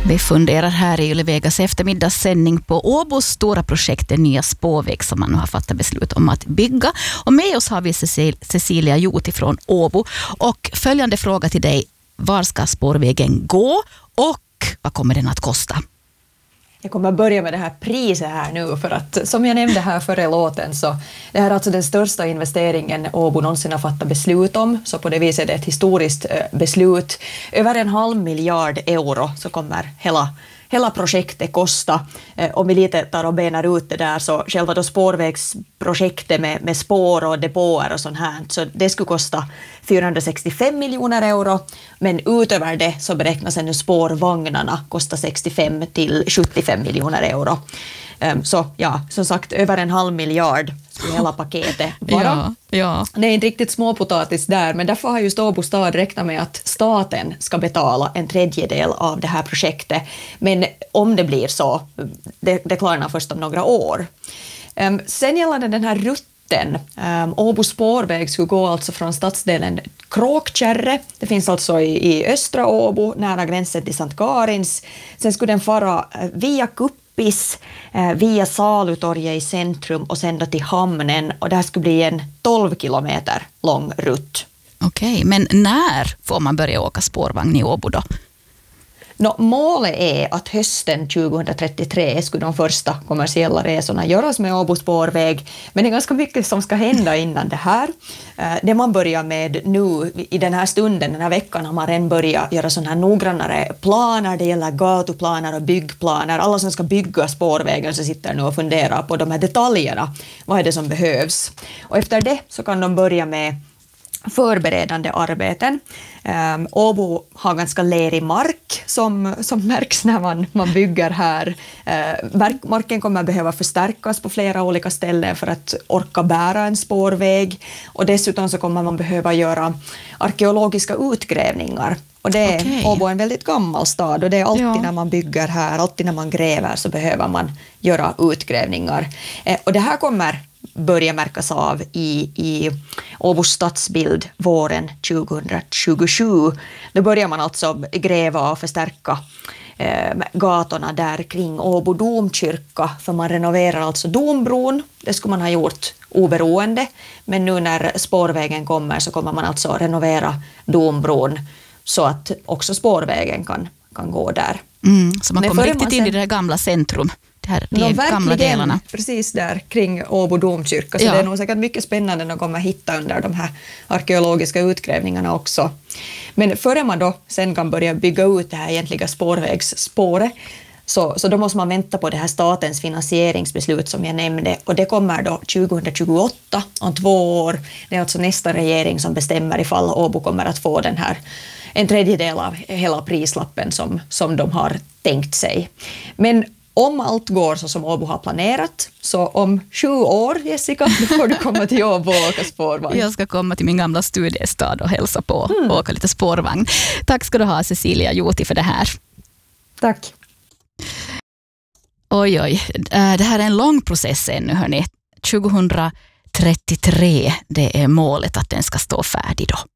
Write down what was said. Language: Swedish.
Vi funderar här i Ylevegas eftermiddagssändning på Åbos stora projekt, den nya spårväg som man nu har fattat beslut om att bygga. Och med oss har vi Cecilia Joti från Åbo. Och följande fråga till dig: var ska spårvägen gå och vad kommer den att kosta? Jag kommer att börja med det här priset här nu, för att som jag nämnde här före låten, så det här är alltså den största investeringen Åbo någonsin har fattat beslut om, så på det viset är det ett historiskt beslut. Över 1,5 miljard euro så kommer hela projektet kosta. Om vi lite tar och benar ut det där, så själva då spårvägsprojektet med spår och depåer och sånt här, så det skulle kosta 465 miljoner euro, men utöver det så beräknas ännu spårvagnarna kosta 65 till 75 miljoner euro. Så ja, som sagt, över 1,5 miljard skulle hela paketet vara. Ja. Det är inte riktigt småpotatis där, men därför har just Åbo stad räknat med att staten ska betala 1/3 av det här projektet. Men om det blir så, det klarnar först om några år. Sen gällande den här rutten, Åbo spårväg skulle gå alltså från stadsdelen Kråkkärre. Det finns alltså i östra Åbo, nära gränsen till Sankt Karins. Sen skulle den fara via Kuppis, via Salutorget i centrum och sen då till hamnen, och det här skulle bli en 12 kilometer lång rutt. Okej, men när får man börja åka spårvagn i Åbo då? Målet är att hösten 2033 skulle de första kommersiella resorna göras med Åbo spårväg, men det är ganska mycket som ska hända innan det här. Det man börjar med nu i den här stunden, den här veckan, har man redan börjat göra sådana här noggrannare planer. Det gäller gatuplaner och byggplaner. Alla som ska bygga spårvägen så sitter nu och funderar på de här detaljerna. Vad är det som behövs? Och efter det så kan de börja med förberedande arbeten. Åbo har ganska lerig mark som märks när man bygger här. Marken kommer att behöva förstärkas på flera olika ställen för att orka bära en spårväg, och dessutom så kommer man behöva göra arkeologiska utgrävningar. Och det är Åbo är en väldigt gammal stad, och det är alltid när man bygger här, alltid när man gräver så behöver man göra utgrävningar. Och det här kommer börja märkas av i Åbos stadsbild våren 2027. Då börjar man alltså gräva och förstärka gatorna där kring Åbo domkyrka, för man renoverar alltså Dombron. Det skulle man ha gjort oberoende, men nu när spårvägen kommer så kommer man alltså renovera Dombron så att också spårvägen kan gå där. Så man kommer riktigt in i det här gamla centrum. De gamla delarna. Precis där kring Åbo domkyrka, så det är nog säkert mycket spännande att komma hitta under de här arkeologiska utgrävningarna också. Men före man då sen kan börja bygga ut det här egentliga spårvägsspåret, så då måste man vänta på det här statens finansieringsbeslut som jag nämnde, och det kommer då 2028, om 2 år. Det är alltså nästa regering som bestämmer ifall Åbo kommer att få den här 1/3 av hela prislappen som de har tänkt sig. Men om allt går så som Åbo har planerat, så om 7 år, Jessica, då får du komma till Åbo och åka spårvagn. Jag ska komma till min gamla studiestad och hälsa på och åka lite spårvagn. Tack ska du ha, Cecilia Joti, för det här. Tack. Oj, det här är en lång process ännu, hörni. 2033, det är målet att den ska stå färdig då.